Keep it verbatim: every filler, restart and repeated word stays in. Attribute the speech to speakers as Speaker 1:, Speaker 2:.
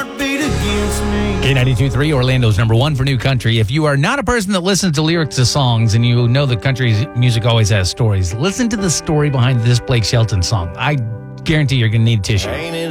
Speaker 1: heartbeat against me.
Speaker 2: K ninety-two point three, Orlando's number one for new country. If you are not a person that listens to lyrics to songs and you know that country music always has stories, listen to the story behind this Blake Shelton song. I guarantee you're going to need tissue.
Speaker 1: Ain't it